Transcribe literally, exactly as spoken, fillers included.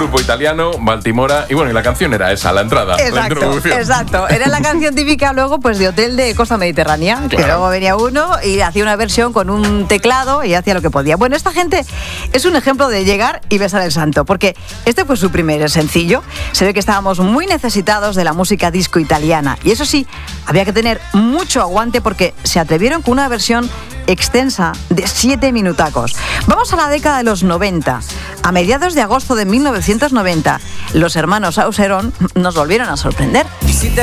grupo italiano, Baltimora, y bueno, y la canción era esa, la entrada, exacto, la introducción. Exacto, era la canción típica luego pues de hotel de costa mediterránea, claro. Que luego venía uno y hacía una versión con un teclado y hacía lo que podía. Bueno, esta gente es un ejemplo de llegar y besar el santo, porque este fue su primer sencillo. Se ve que estábamos muy necesitados de la música disco italiana, y eso sí, había que tener mucho aguante porque se atrevieron con una versión extensa de siete minutacos. Vamos a la década de los noventa. A mediados de agosto de mil novecientos noventa, los hermanos Auserón nos volvieron a sorprender.